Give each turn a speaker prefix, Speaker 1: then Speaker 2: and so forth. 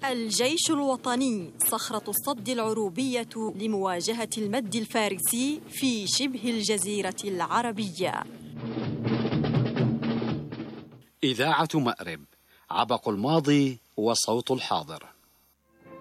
Speaker 1: الجيش الوطني صخرة الصد العروبية لمواجهة المد الفارسي في شبه الجزيرة العربية.
Speaker 2: إذاعة مأرب، عبق الماضي وصوت الحاضر.